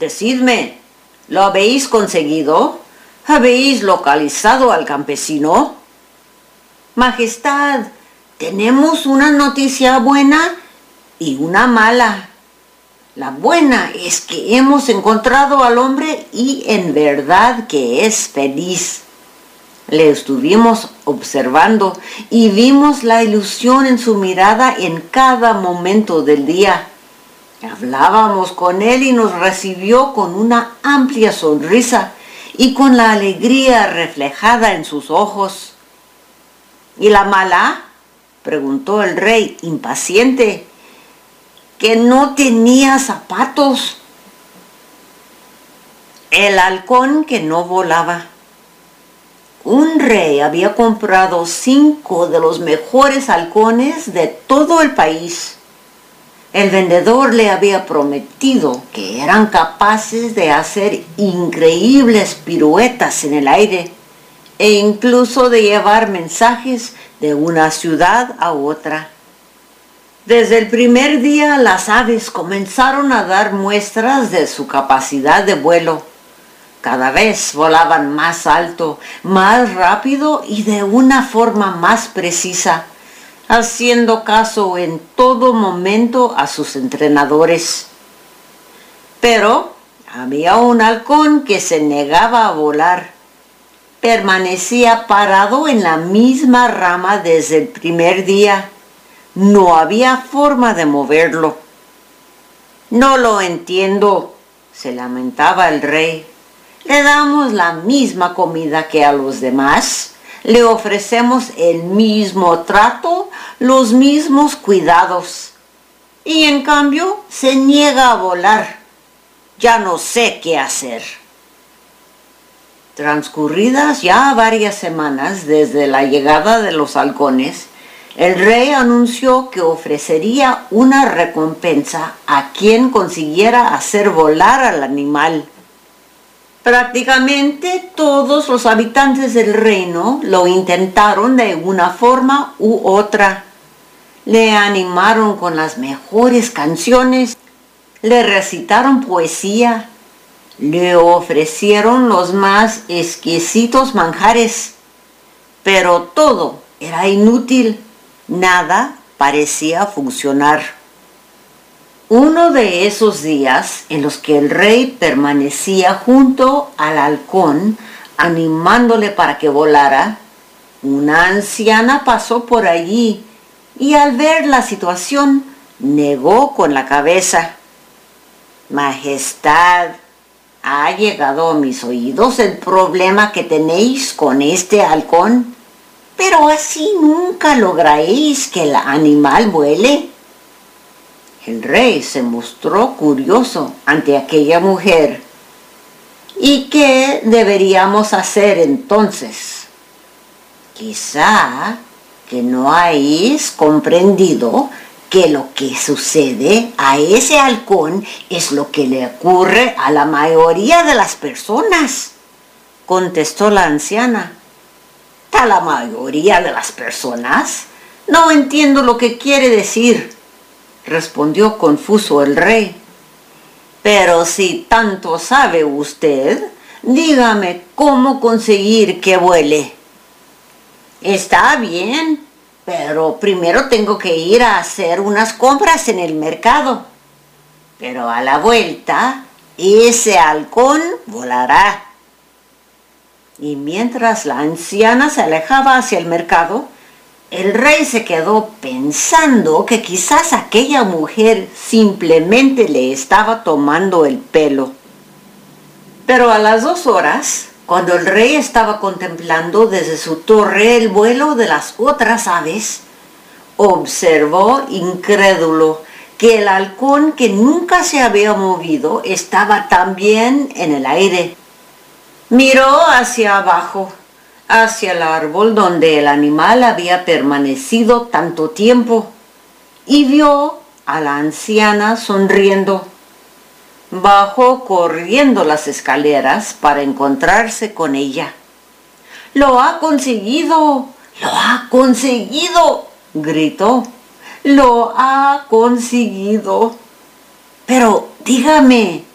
Decidme, ¿lo habéis conseguido? ¿Habéis localizado al campesino? Majestad, tenemos una noticia buena y una mala. La buena es que hemos encontrado al hombre y en verdad que es feliz. Le estuvimos observando y vimos la ilusión en su mirada en cada momento del día. Hablábamos con él y nos recibió con una amplia sonrisa y con la alegría reflejada en sus ojos. ¿Y la mala?, preguntó el rey impaciente. Que no tenía zapatos. El halcón que no volaba. Un rey había comprado 5 de los mejores halcones de todo el país. El vendedor le había prometido que eran capaces de hacer increíbles piruetas en el aire e incluso de llevar mensajes de una ciudad a otra. Desde el primer día las aves comenzaron a dar muestras de su capacidad de vuelo. Cada vez volaban más alto, más rápido y de una forma más precisa, haciendo caso en todo momento a sus entrenadores. Pero había un halcón que se negaba a volar. Permanecía parado en la misma rama desde el primer día. No había forma de moverlo. No lo entiendo, se lamentaba el rey. Le damos la misma comida que a los demás. Le ofrecemos el mismo trato, los mismos cuidados. Y en cambio se niega a volar. Ya no sé qué hacer. Transcurridas ya varias semanas desde la llegada de los halcones, el rey anunció que ofrecería una recompensa a quien consiguiera hacer volar al animal. Prácticamente todos los habitantes del reino lo intentaron de una forma u otra. Le animaron con las mejores canciones, le recitaron poesía, le ofrecieron los más exquisitos manjares, pero todo era inútil. Nada parecía funcionar. Uno de esos días en los que el rey permanecía junto al halcón, animándole para que volara, una anciana pasó por allí y al ver la situación negó con la cabeza. Majestad, ha llegado a mis oídos el problema que tenéis con este halcón. Pero así nunca lograréis que el animal vuele. El rey se mostró curioso ante aquella mujer. ¿Y qué deberíamos hacer entonces? Quizá que no habéis comprendido que lo que sucede a ese halcón es lo que le ocurre a la mayoría de las personas, contestó la anciana. ¿A la mayoría de las personas? No entiendo lo que quiere decir, respondió confuso el rey. Pero si tanto sabe usted, dígame cómo conseguir que vuele. Está bien, pero primero tengo que ir a hacer unas compras en el mercado. Pero a la vuelta, ese halcón volará. Y mientras la anciana se alejaba hacia el mercado, el rey se quedó pensando que quizás aquella mujer simplemente le estaba tomando el pelo. Pero a las 2 horas, cuando el rey estaba contemplando desde su torre el vuelo de las otras aves, observó incrédulo que el halcón que nunca se había movido estaba también en el aire. Miró hacia abajo, hacia el árbol donde el animal había permanecido tanto tiempo, y vio a la anciana sonriendo. Bajó corriendo las escaleras para encontrarse con ella. ¡Lo ha conseguido! ¡Lo ha conseguido!, gritó. ¡Lo ha conseguido! Pero dígame,